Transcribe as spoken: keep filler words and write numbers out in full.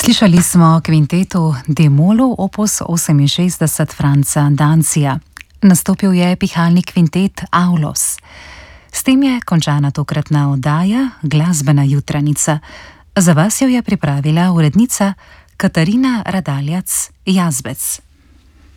Slišali smo kvintetu D-molu opus oseminšestdeset Franca Dancija. Nastopil je pihalni kvintet Aulos. S tem je končana tokratna oddaja Glasbena jutranica. Za vas jo je pripravila urednica Katarina Radaljac Jazbec.